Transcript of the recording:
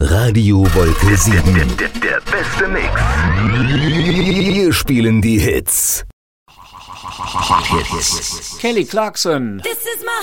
Radio Wolke 7. Der beste Mix. Wir spielen die Hits. Kelly Clarkson. This is my